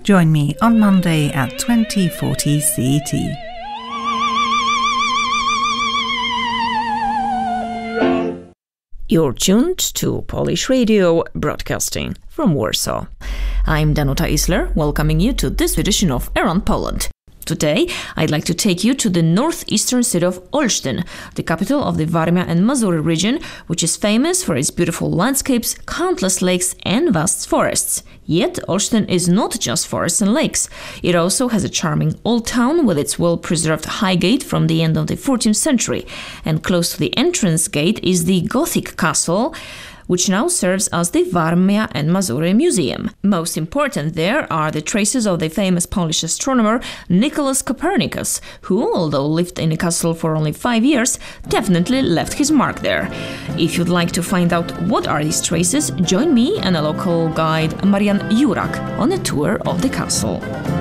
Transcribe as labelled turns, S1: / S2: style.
S1: Join me on Monday at 2040 CET.
S2: You're tuned to Polish Radio, broadcasting from Warsaw. I'm Danuta Isler, welcoming you to this edition of Around Poland. Today, I'd like to take you to the northeastern city of Olsztyn, the capital of the Warmia and Mazury region, which is famous for its beautiful landscapes, countless lakes and vast forests. Yet, Olsztyn is not just forests and lakes. It also has a charming old town with its well-preserved high gate from the end of the 14th century. And close to the entrance gate is the Gothic castle, which now serves as the Warmia and Mazury Museum. Most important there are the traces of the famous Polish astronomer Nicholas Copernicus, who, although lived in the castle for only 5 years, definitely left his mark there. If you'd like to find out what are these traces, join me and a local guide, Marian Jurak, on a tour of the castle.